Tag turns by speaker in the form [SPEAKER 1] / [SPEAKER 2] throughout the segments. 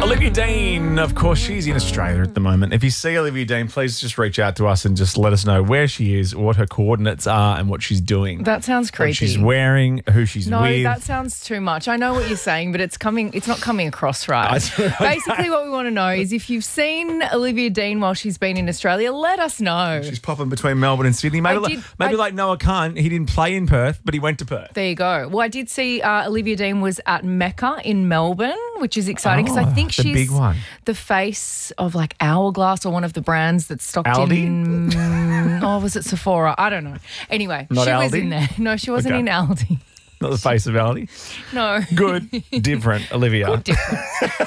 [SPEAKER 1] Olivia Dean, of course, she's in Australia at the moment. If you see Olivia Dean, please just reach out to us and just let us know where she is, what her coordinates are, and what she's doing.
[SPEAKER 2] That sounds creepy.
[SPEAKER 1] What she's wearing, who she's with.
[SPEAKER 2] No, that sounds too much. I know what you're saying, but it's not coming across right. Basically, what we want to know is if you've seen Olivia Dean while she's been in Australia, let us know.
[SPEAKER 1] She's popping between Melbourne and Sydney. Maybe like Noah Khan, he didn't play in Perth, but he went to Perth.
[SPEAKER 2] There you go. Well, I did see Olivia Dean was at Mecca in Melbourne, which is exciting because I think she's
[SPEAKER 1] big one.
[SPEAKER 2] The face of like Hourglass or one of the brands that's stocked
[SPEAKER 1] Aldi?
[SPEAKER 2] in. Was it Sephora? I don't know. Anyway,
[SPEAKER 1] Not
[SPEAKER 2] she was
[SPEAKER 1] Aldi?
[SPEAKER 2] in there. No, she wasn't in Aldi.
[SPEAKER 1] Not the face of Aldi.
[SPEAKER 2] No.
[SPEAKER 1] Good. Different, Olivia.
[SPEAKER 2] Good different.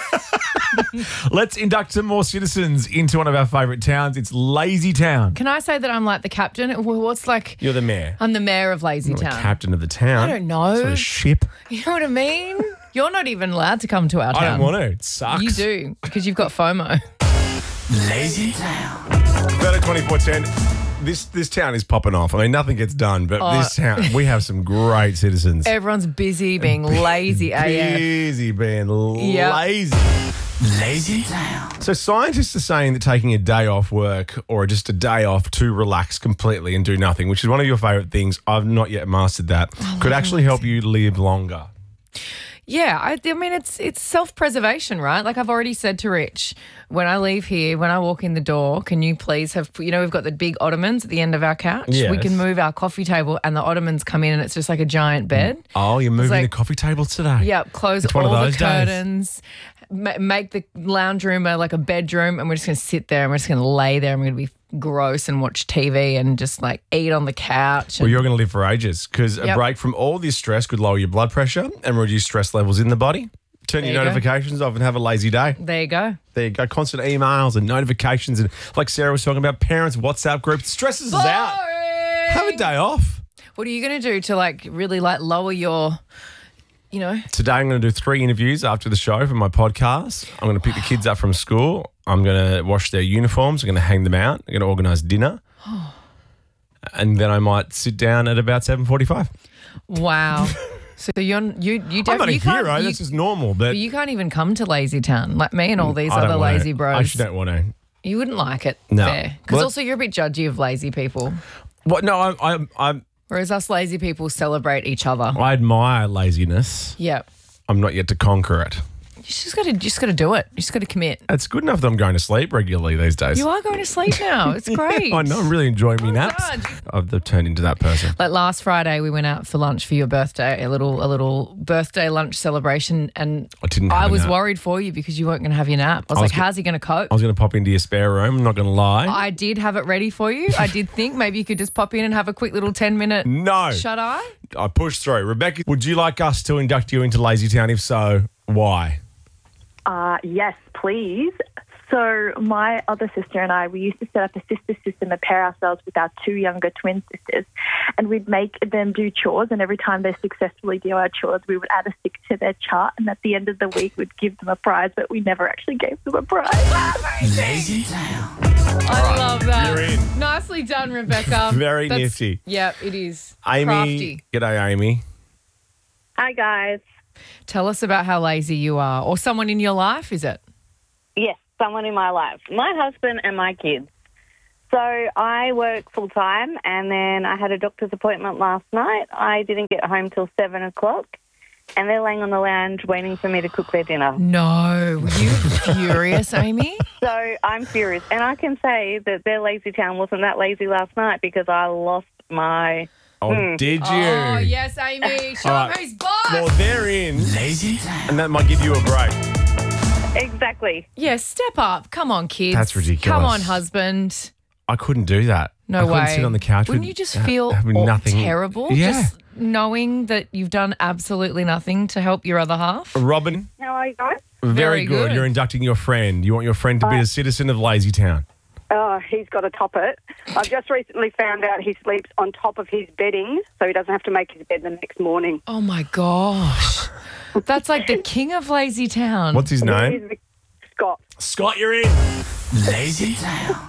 [SPEAKER 1] Let's induct some more citizens into one of our favourite towns. It's Lazy Town.
[SPEAKER 2] Can I say that I'm like the captain? What's like?
[SPEAKER 1] You're the mayor.
[SPEAKER 2] I'm the mayor of Lazy
[SPEAKER 1] You're the
[SPEAKER 2] Town.
[SPEAKER 1] captain of the town.
[SPEAKER 2] I don't know.
[SPEAKER 1] Sort of ship.
[SPEAKER 2] You know what I mean? You're not even allowed to come to our town.
[SPEAKER 1] I don't want to. It sucks.
[SPEAKER 2] You do because you've got FOMO.
[SPEAKER 3] Lazy Town.
[SPEAKER 1] Better 2410. This town is popping off. I mean, nothing gets done, but this town, we have some great citizens.
[SPEAKER 2] Everyone's busy being lazy AF.
[SPEAKER 1] Busy being lazy.
[SPEAKER 3] Lazy Town.
[SPEAKER 1] So scientists are saying that taking a day off work or just a day off to relax completely and do nothing, which is one of your favourite things, I've not yet mastered that, could actually help you live longer.
[SPEAKER 2] Yeah, I mean, it's self-preservation, right? Like I've already said to Rich, when I leave here, when I walk in the door, can you please have, we've got the big ottomans at the end of our couch.
[SPEAKER 1] Yes.
[SPEAKER 2] We can move our coffee table and the ottomans come in and it's just like a giant bed.
[SPEAKER 1] Oh, you're moving
[SPEAKER 2] like-
[SPEAKER 1] the coffee table today?
[SPEAKER 2] Yep, close
[SPEAKER 1] It's one
[SPEAKER 2] all
[SPEAKER 1] of
[SPEAKER 2] the
[SPEAKER 1] those days.
[SPEAKER 2] curtains, make the lounge room like a bedroom, and we're just going to sit there and we're just going to lay there and we're going to be gross and watch TV and just like eat on the couch.
[SPEAKER 1] Well, you're going to live for ages because a break from all this stress could lower your blood pressure and reduce stress levels in the body. Turn your notifications off and have a lazy day.
[SPEAKER 2] There you go.
[SPEAKER 1] There you go. Constant emails and notifications and like Sarah was talking about, parents, WhatsApp groups. Stresses us out. Have a day off.
[SPEAKER 2] What are you going to do to like really like lower your,
[SPEAKER 1] Today I'm going to do 3 interviews after the show for my podcast. I'm going to pick the kids up from school. I'm going to wash their uniforms. I'm going to hang them out. I'm going to organise dinner. And then I might sit down at about 7:45.
[SPEAKER 2] Wow. So you
[SPEAKER 1] I'm not a hero. That's just normal. But
[SPEAKER 2] you can't even come to Lazy Town like me and all these
[SPEAKER 1] I don't
[SPEAKER 2] other
[SPEAKER 1] wanna.
[SPEAKER 2] lazy bros.
[SPEAKER 1] I just don't want to.
[SPEAKER 2] You wouldn't like it.
[SPEAKER 1] No.
[SPEAKER 2] Fair. Because
[SPEAKER 1] Well,
[SPEAKER 2] also you're a bit judgy of lazy people.
[SPEAKER 1] What? No, I'm.
[SPEAKER 2] Whereas us lazy people celebrate each other.
[SPEAKER 1] I admire laziness.
[SPEAKER 2] Yeah.
[SPEAKER 1] I'm not yet to conquer it.
[SPEAKER 2] You just got to do it. You just got to commit.
[SPEAKER 1] It's good enough that I'm going to sleep regularly these days.
[SPEAKER 2] You are going to sleep now. It's great.
[SPEAKER 1] I know. I'm really enjoying my naps.
[SPEAKER 2] done.
[SPEAKER 1] I've turned into that person.
[SPEAKER 2] Like last Friday, we went out for lunch for your birthday, a little birthday lunch celebration, and
[SPEAKER 1] I didn't have
[SPEAKER 2] I
[SPEAKER 1] a
[SPEAKER 2] was
[SPEAKER 1] nap.
[SPEAKER 2] worried for you because you weren't going to have your nap. I was like, how's he going to cope?
[SPEAKER 1] I was going to pop into your spare room. I'm not going to lie.
[SPEAKER 2] I did have it ready for you. I did think maybe you could just pop in and have a quick little 10-minute
[SPEAKER 1] No.
[SPEAKER 2] shut eye.
[SPEAKER 1] I pushed through. Rebecca, would you like us to induct you into Lazy Town? If so, why?
[SPEAKER 4] Yes, please. So my other sister and I, we used to set up a sister system and pair ourselves with our 2 younger twin sisters, and we'd make them do chores, and every time they successfully do our chores, we would add a tick to their chart, and at the end of the week, we'd give them a prize, but we never actually gave them a prize.
[SPEAKER 3] Lazy Town.
[SPEAKER 2] I love that.
[SPEAKER 1] You're in.
[SPEAKER 2] Nicely done, Rebecca.
[SPEAKER 1] Very nifty.
[SPEAKER 2] Yeah, it is.
[SPEAKER 1] Amy.
[SPEAKER 2] Crafty.
[SPEAKER 1] G'day, Amy.
[SPEAKER 4] Hi, guys.
[SPEAKER 2] Tell us about how lazy you are, or someone in your life, is it?
[SPEAKER 5] Yes, someone in my life. My husband and my kids. So I work full-time, and then I had a doctor's appointment last night. I didn't get home till 7 o'clock, and they're laying on the lounge waiting for me to cook their dinner.
[SPEAKER 2] No. Were you furious, Amy?
[SPEAKER 5] So I'm furious. And I can say that their lazy town wasn't that lazy last night because I lost my...
[SPEAKER 1] Oh, did you?
[SPEAKER 2] Oh, yes, Amy. Show
[SPEAKER 1] All
[SPEAKER 2] them
[SPEAKER 1] right.
[SPEAKER 2] who's boss.
[SPEAKER 1] Well, they're in,
[SPEAKER 3] Lazy Town.
[SPEAKER 1] and that might give you a break.
[SPEAKER 5] Exactly.
[SPEAKER 2] Yeah, step up. Come on, kids.
[SPEAKER 1] That's ridiculous.
[SPEAKER 2] Come on, husband.
[SPEAKER 1] I couldn't do that.
[SPEAKER 2] No
[SPEAKER 1] I
[SPEAKER 2] way.
[SPEAKER 1] couldn't sit on the couch.
[SPEAKER 2] Wouldn't
[SPEAKER 1] with
[SPEAKER 2] you just feel
[SPEAKER 1] having nothing.
[SPEAKER 2] terrible?
[SPEAKER 1] Yeah.
[SPEAKER 2] Just knowing that you've done absolutely nothing to help your other half?
[SPEAKER 1] Robin,
[SPEAKER 5] How are you guys?
[SPEAKER 1] very
[SPEAKER 2] Very
[SPEAKER 1] good.
[SPEAKER 2] good.
[SPEAKER 1] You're inducting your friend. You want your friend to be a citizen of Lazy Town.
[SPEAKER 6] Oh, he's got to top it. I've just recently found out he sleeps on top of his bedding, so he doesn't have to make his bed the next morning.
[SPEAKER 2] Oh, my gosh. That's like the king of Lazy Town.
[SPEAKER 1] What's his name?
[SPEAKER 6] He's Scott.
[SPEAKER 1] Scott, you're in.
[SPEAKER 3] Lazy Town.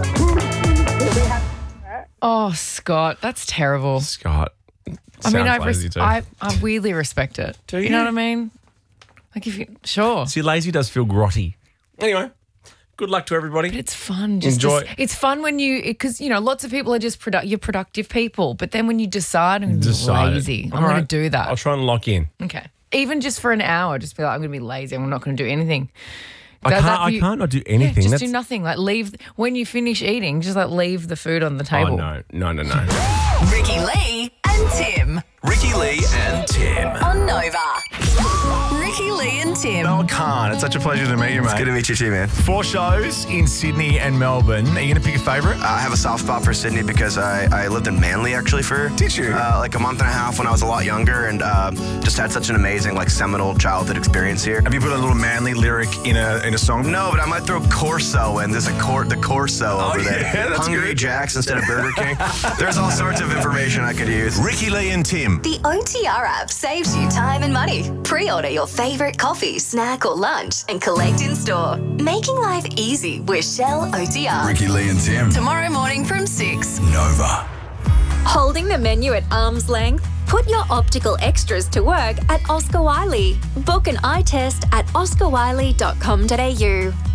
[SPEAKER 2] Oh, Scott, that's terrible.
[SPEAKER 1] Scott.
[SPEAKER 2] I mean,
[SPEAKER 1] Sounds lazy too.
[SPEAKER 2] I weirdly respect it.
[SPEAKER 1] Do
[SPEAKER 2] You know
[SPEAKER 1] you?
[SPEAKER 2] what I mean? Like if you sure.
[SPEAKER 1] See, lazy does feel grotty. Anyway, good luck to everybody.
[SPEAKER 2] But it's fun. Just
[SPEAKER 1] Enjoy.
[SPEAKER 2] It's fun when because, lots of people are just you're productive people. But then when you decide I'm lazy, I'm going to do that.
[SPEAKER 1] I'll try and lock in.
[SPEAKER 2] Okay. Even just for an hour, just be like, I'm going to be lazy. I'm not going to do anything.
[SPEAKER 1] I can't not do anything.
[SPEAKER 2] Yeah, just do nothing. Like leave, when you finish eating, just like leave the food on the table.
[SPEAKER 1] Oh, no.
[SPEAKER 7] Ricky Lee and Tim.
[SPEAKER 8] Ricky Lee and Tim.
[SPEAKER 7] On Nova. Ricky Lee and Tim.
[SPEAKER 8] Mel Khan, it's such a pleasure to meet you, mate.
[SPEAKER 9] It's good to meet you too, man.
[SPEAKER 8] 4 shows in Sydney and Melbourne. Are you going to pick a favourite?
[SPEAKER 9] I have a soft spot for Sydney because I lived in Manly actually for
[SPEAKER 8] Did you?
[SPEAKER 9] Like a month and a half when I was a lot younger, and just had such an amazing seminal childhood experience here.
[SPEAKER 8] Have you put a little Manly lyric in a song?
[SPEAKER 9] No, but I might throw Corso in. There's the Corso over there.
[SPEAKER 8] Yeah, that's
[SPEAKER 9] Hungry
[SPEAKER 8] good.
[SPEAKER 9] Jacks instead of Burger King. There's all sorts of information I could use.
[SPEAKER 8] Ricky Lee and Tim.
[SPEAKER 7] The OTR app saves you time and money. Pre-order your favourite coffee, snack or lunch and collect in store. Making life easy with Shell OTR.
[SPEAKER 8] Ricky Lee and Tim.
[SPEAKER 7] Tomorrow morning from 6.
[SPEAKER 8] Nova.
[SPEAKER 10] Holding the menu at arm's length? Put your optical extras to work at Oscar Wiley. Book an eye test at oscarwiley.com.au.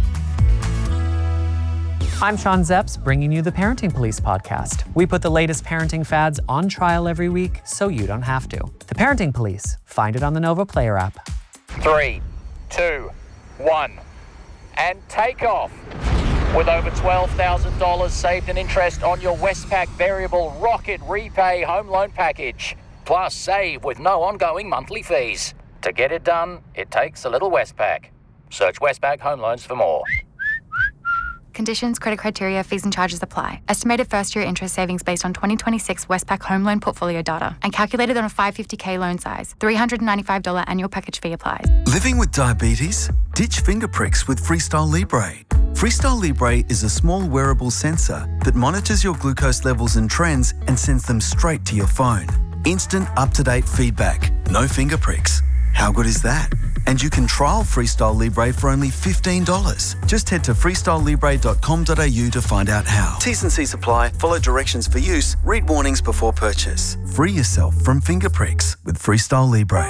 [SPEAKER 11] I'm Sean Zepps, bringing you the Parenting Police podcast. We put the latest parenting fads on trial every week so you don't have to. The Parenting Police. Find it on the Nova Player app.
[SPEAKER 12] 3, 2, 1, and take off. With over $12,000 saved in interest on your Westpac Variable Rocket Repay Home Loan Package. Plus, save with no ongoing monthly fees. To get it done, it takes a little Westpac. Search Westpac Home Loans for more.
[SPEAKER 13] Conditions, credit criteria, fees and charges apply. Estimated first-year interest savings based on 2026 Westpac home loan portfolio data and calculated on a 550K loan size. $395 annual package fee applies.
[SPEAKER 14] Living with diabetes? Ditch finger pricks with Freestyle Libre. Freestyle Libre is a small wearable sensor that monitors your glucose levels and trends and sends them straight to your phone. Instant, up-to-date feedback. No finger pricks. How good is that? And you can trial Freestyle Libre for only $15. Just head to freestylelibre.com.au to find out how. T's and C's apply. Follow directions for use. Read warnings before purchase. Free yourself from finger pricks with Freestyle Libre.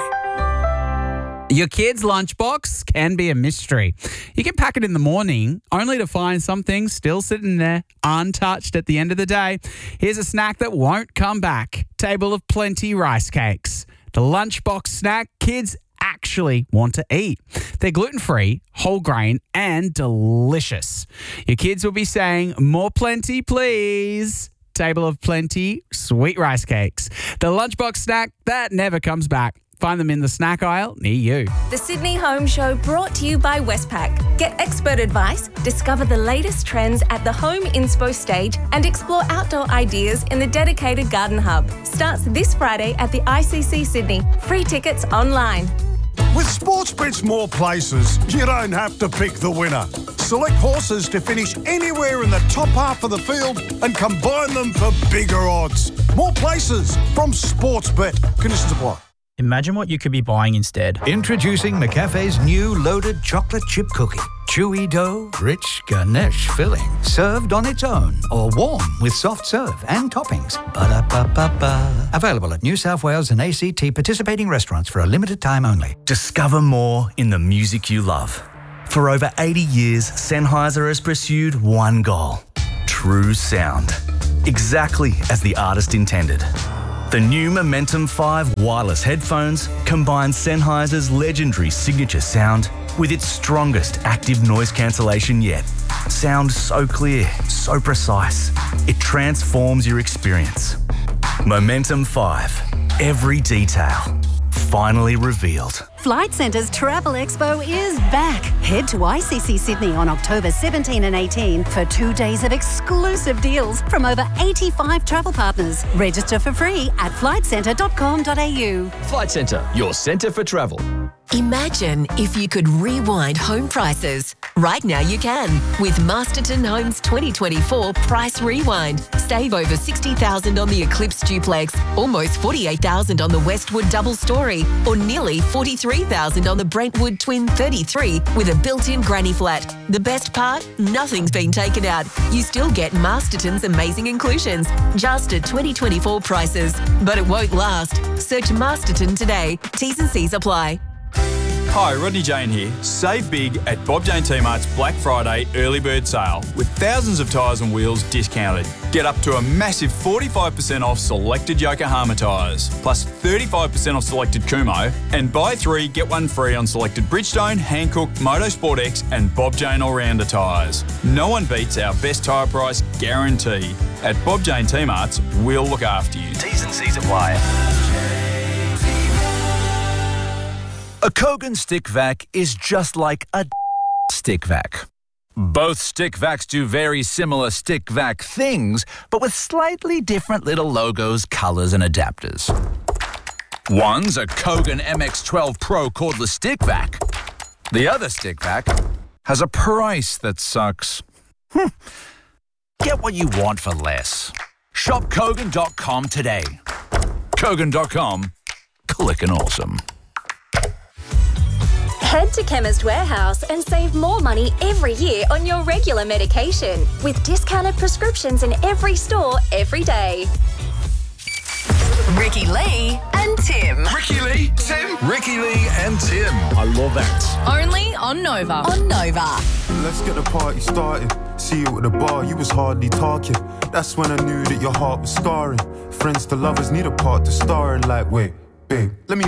[SPEAKER 15] Your kid's lunchbox can be a mystery. You can pack it in the morning only to find some things still sitting there untouched at the end of the day. Here's a snack that won't come back. Table of Plenty rice cakes. The lunchbox snack kids actually want to eat. They're gluten-free, whole grain, and delicious. Your kids will be saying, "More plenty, please." Table of Plenty sweet rice cakes. The lunchbox snack that never comes back. Find them in the snack aisle near you.
[SPEAKER 10] The Sydney Home Show brought to you by Westpac. Get expert advice, discover the latest trends at the Home Inspo stage and explore outdoor ideas in the dedicated Garden Hub. Starts this Friday at the ICC Sydney. Free tickets online.
[SPEAKER 16] With Sportsbet's more places, you don't have to pick the winner. Select horses to finish anywhere in the top half of the field and combine them for bigger odds. More places from Sportsbet. Conditions apply.
[SPEAKER 17] Imagine what you could be buying instead.
[SPEAKER 18] Introducing McCafe's new loaded chocolate chip cookie. Chewy dough, rich ganache filling. Served on its own or warm with soft serve and toppings. Ba-da-ba-ba-ba. Available at New South Wales and ACT participating restaurants for a limited time only.
[SPEAKER 19] Discover more in the music you love. For over 80 years, Sennheiser has pursued one goal: true sound. Exactly as the artist intended. The new Momentum 5 wireless headphones combine Sennheiser's legendary signature sound with its strongest active noise cancellation yet. Sound so clear, so precise, it transforms your experience. Momentum 5. Every detail. Finally revealed.
[SPEAKER 20] Flight Centre's Travel Expo is back. Head to ICC Sydney on October 17 and 18 for 2 days of exclusive deals from over 85 travel partners. Register for free at flightcentre.com.au.
[SPEAKER 21] Flight Centre, your centre for travel.
[SPEAKER 7] Imagine if you could rewind home prices. Right now you can with Masterton Homes 2024 Price Rewind. Save over $60,000 on the Eclipse Duplex, almost $48,000 on the Westwood Double Story, or nearly $43,000 on the Brentwood Twin 33 with a built-in granny flat. The best part? Nothing's been taken out. You still get Masterton's amazing inclusions, just at 2024 prices. But it won't last. Search Masterton today. T's and C's apply.
[SPEAKER 4] Hi, Rodney Jane here. Save big at Bob Jane T-Mart's Black Friday early bird sale with thousands of tyres and wheels discounted. Get up to a massive 45% off selected Yokohama tyres, plus 35% off selected Kumho, and buy 3, get 1 free on selected Bridgestone, Hankook, Motorsport X and Bob Jane All-Rounder tyres. No one beats our best tyre price guarantee. At Bob Jane T-Mart's, we'll look after you.
[SPEAKER 19] T's and C's apply. A Kogan stick vac is just like a stick vac. Both stick vacs do very similar stick vac things, but with slightly different little logos, colours and adapters. One's a Kogan MX12 Pro cordless stick vac. The other stick vac has a price that sucks. Get what you want for less. Shop Kogan.com today. Kogan.com. Click and awesome.
[SPEAKER 10] Head to Chemist Warehouse and save more money every year on your regular medication with discounted prescriptions in every store every day.
[SPEAKER 7] Ricky Lee and Tim.
[SPEAKER 8] Ricky Lee, Tim. Ricky Lee and Tim. I love that.
[SPEAKER 2] Only on Nova.
[SPEAKER 7] On Nova.
[SPEAKER 22] Let's get the party started. See you at the bar, you was hardly talking. That's when I knew that your heart was scarring. Friends to lovers need a part to star in. Like, wait, babe, let me